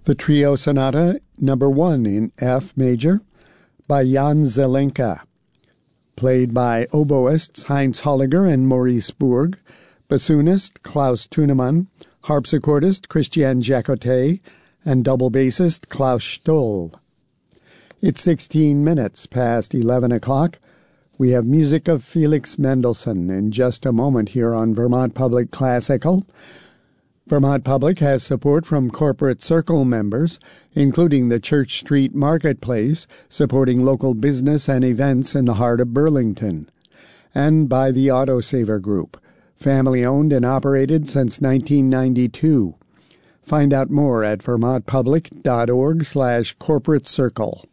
The Trio Sonata No. 1 in F major by Jan Zelenka, played by oboists Heinz Holliger and Maurice Burg, bassoonist Klaus Thunemann, harpsichordist Christian Jacotet, and double bassist Klaus Stoll. It's 16 minutes past 11 o'clock. We have music of Felix Mendelssohn in just a moment here on Vermont Public Classical. Vermont Public has support from Corporate Circle members, including the Church Street Marketplace, supporting local business and events in the heart of Burlington, and by the Autosaver Group, family-owned and operated since 1992. Find out more at vermontpublic.org/corporate circle.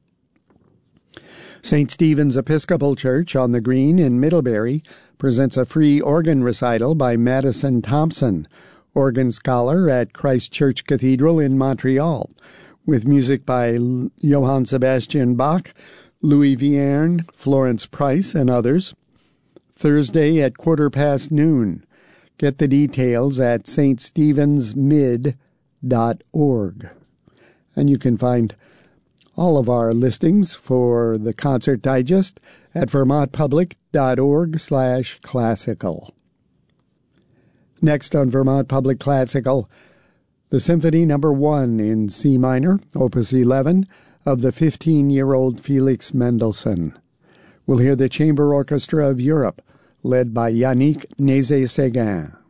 St. Stephen's Episcopal Church on the Green in Middlebury presents a free organ recital by Madison Thompson, organ scholar at Christ Church Cathedral in Montreal, with music by Johann Sebastian Bach, Louis Vierne, Florence Price, and others. Thursday at noon. Get the details at ststevensmid.org. And you can find all of our listings for the Concert Digest at vermontpublic.org/classical. Next on Vermont Public Classical, the Symphony No. 1 in C minor, Opus 11, of the 15-year-old Felix Mendelssohn. We'll hear the Chamber Orchestra of Europe, led by Yannick Nézet-Séguin.